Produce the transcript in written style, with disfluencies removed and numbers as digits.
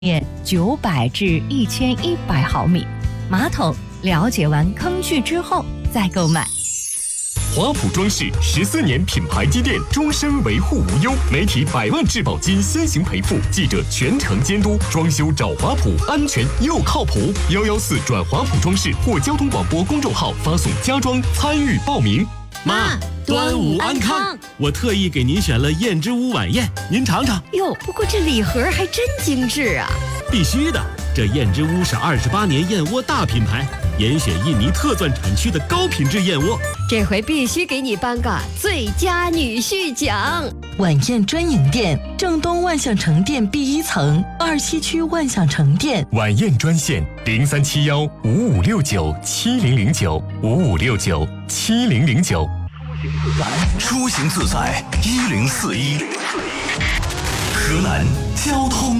面900至1100毫米。马桶了解完坑距之后再购买。 华普装饰14年品牌积淀，终身维护无忧，媒体100万质保金先行赔付，记者全程监督，装修找华普，安全又靠谱。114转华普装饰或交通广播公众号发送家装参与报名。 妈，端午安康！我特意给您选了燕之屋晚宴，您尝尝。 哟，不过这礼盒还真精致啊！ 必须的，这燕之屋是28年燕窝大品牌，严选印尼特钻产区的高品质燕窝。 这回必须给你颁个最佳女婿奖。 晚宴专营店，正东万象城店 B1 层，27区万象城店。 晚宴专线03715569700955697009。 出行自在1041，河南交通